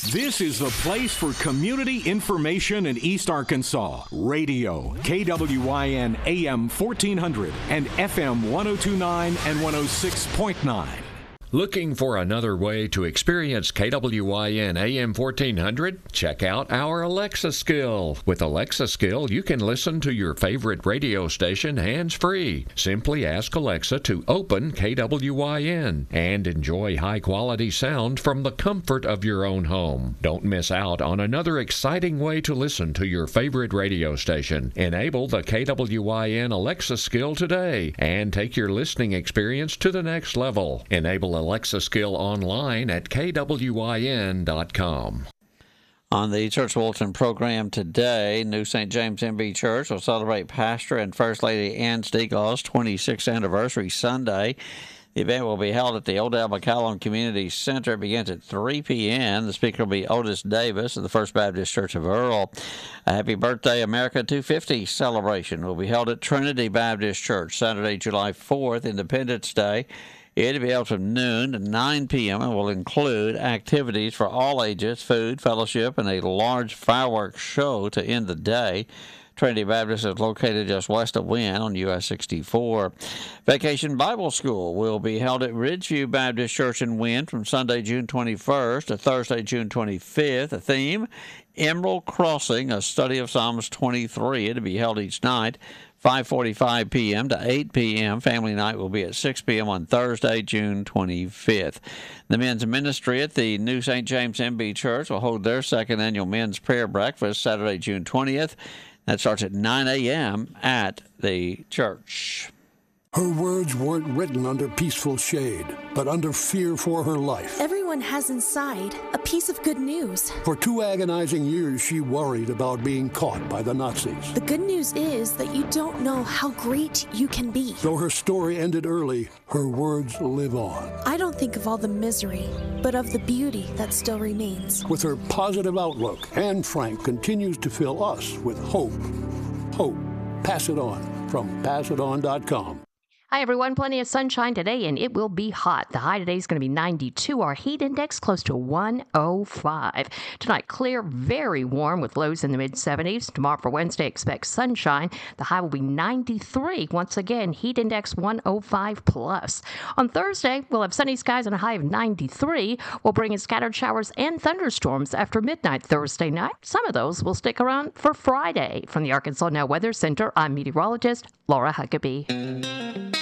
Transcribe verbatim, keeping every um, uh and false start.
This is the place for community information in East Arkansas. Radio, K W Y N A M fourteen hundred and F M one oh two point nine and one oh six point nine. Looking for another way to experience K W Y N A M fourteen hundred? Check out our Alexa skill. With Alexa skill, you can listen to your favorite radio station hands-free. Simply ask Alexa to open K W Y N and enjoy high-quality sound from the comfort of your own home. Don't miss out on another exciting way to listen to your favorite radio station. Enable the K W Y N Alexa skill today and take your listening experience to the next level. Enable Alexa skill online at K W Y N dot com. On the Church Bulletin program today, New Saint James M B Church will celebrate Pastor and First Lady Ann Stegall's twenty-sixth anniversary Sunday. The event will be held at the Odell McCallum Community Center. It begins at three p.m. The speaker will be Otis Davis of the First Baptist Church of Earl. A Happy Birthday America two fifty celebration will be held at Trinity Baptist Church Saturday, July fourth, Independence Day. It'll be held from noon to nine p.m. and will include activities for all ages, food, fellowship, and a large fireworks show to end the day. Trinity Baptist is located just west of Wynn on U S sixty-four. Vacation Bible School will be held at Ridgeview Baptist Church in Wynn from Sunday, June twenty-first to Thursday, June twenty-fifth. The theme, Emerald Crossing, a study of Psalms twenty-three. It'll be held each night, five forty-five p.m. to eight p.m. Family night will be at six p.m. on Thursday, June twenty-fifth. The men's ministry at the New Saint James M B Church will hold their second annual men's prayer breakfast Saturday, June twentieth. That starts at nine a.m. at the church. Her words weren't written under peaceful shade, but under fear for her life. Everyone has inside a piece of good news. For two agonizing years, she worried about being caught by the Nazis. The good news is that you don't know how great you can be. Though her story ended early, her words live on. I don't think of all the misery, but of the beauty that still remains. With her positive outlook, Anne Frank continues to fill us with hope. Hope. Pass it on from pass it on dot com. Hi, everyone. Plenty of sunshine today, and it will be hot. The high today is going to be ninety-two. Our heat index close to one oh five. Tonight, clear, very warm with lows in the mid seventies. Tomorrow for Wednesday, expect sunshine. The high will be ninety-three. Once again, heat index one oh five plus. On Thursday, we'll have sunny skies and a high of ninety-three. We'll bring in scattered showers and thunderstorms after midnight Thursday night. Some of those will stick around for Friday. From the Arkansas Now Weather Center, I'm meteorologist Laura Huckabee.